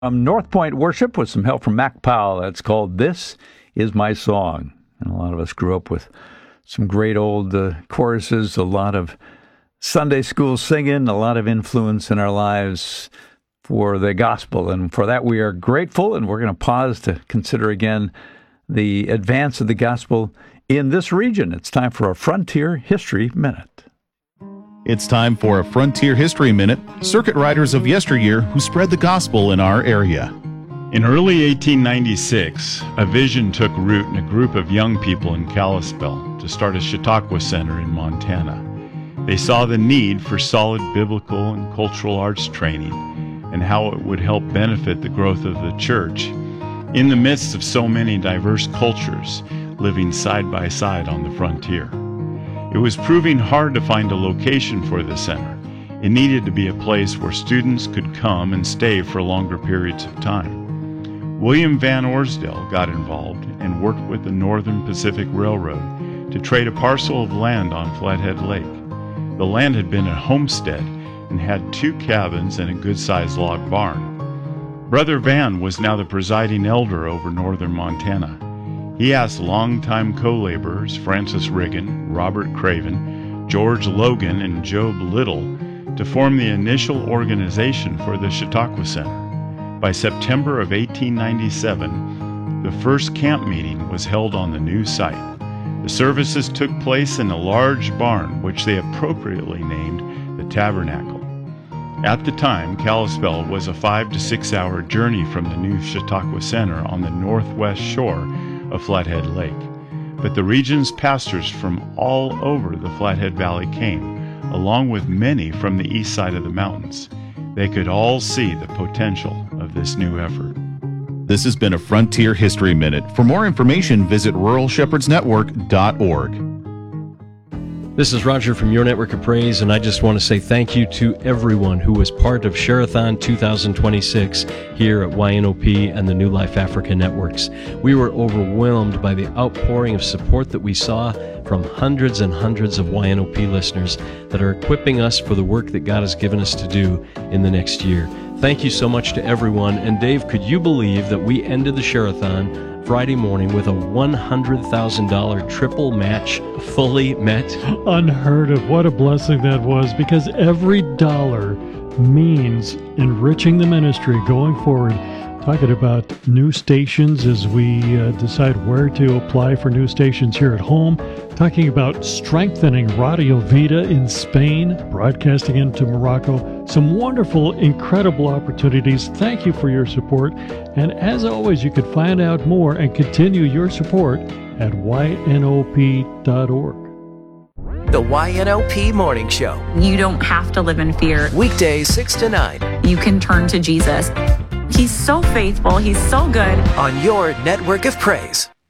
North Point Worship with some help from Mac Powell. That's called This Is My Song. And a lot of us grew up with some great old choruses, a lot of Sunday school singing, a lot of influence in our lives for the gospel. And for that, we are grateful, and we're going to pause to consider again the advance of the gospel in this region. It's time for a Frontier History Minute. It's time for a Frontier History Minute, circuit riders of yesteryear who spread the gospel in our area. In early 1896, a vision took root in a group of young people in Kalispell to start a Chautauqua Center in Montana. They saw the need for solid biblical and cultural arts training and how it would help benefit the growth of the church in the midst of so many diverse cultures living side by side on the frontier. It was proving hard to find a location for the center. It needed to be a place where students could come and stay for longer periods of time. William Van Orsdale got involved and worked with the Northern Pacific Railroad to trade a parcel of land on Flathead Lake. The land had been a homestead and had 2 cabins and a good-sized log barn. Brother Van was now the presiding elder over northern Montana. He asked longtime co-laborers Francis Riggin, Robert Craven, George Logan, and Job Little to form the initial organization for the Chautauqua Center. By September of 1897, the first camp meeting was held on the new site. The services took place in a large barn, which they appropriately named the Tabernacle. At the time, Kalispell was a 5 to 6 hour journey from the new Chautauqua Center on the northwest shore of Flathead Lake. But the region's pastors from all over the Flathead Valley came, along with many from the east side of the mountains. They could all see the potential of this new effort. This has been a Frontier History Minute. For more information, visit ruralshepherdsnetwork.org. This is Roger from Your Network of Praise, and I just want to say thank you to everyone who was part of Share-a-thon 2026 here at YNOP and the New Life Africa networks. We were overwhelmed by the outpouring of support that we saw from hundreds and hundreds of YNOP listeners that are equipping us for the work that God has given us to do in the next year. Thank you so much to everyone. And Dave, could you believe that we ended the Share-a-thon Friday morning with a $100,000 triple match fully met? Unheard of. What a blessing that was, because every dollar means enriching the ministry going forward. Talking about new stations as we decide where to apply for new stations here at home. Talking about strengthening Radio Vida in Spain, broadcasting into Morocco. Some wonderful, incredible opportunities. Thank you for your support. And as always, you can find out more and continue your support at ynop.org. The YNOP Morning Show. You don't have to live in fear. Weekdays 6 to 9. You can turn to Jesus. He's so faithful. He's so good. On Your Network of Praise.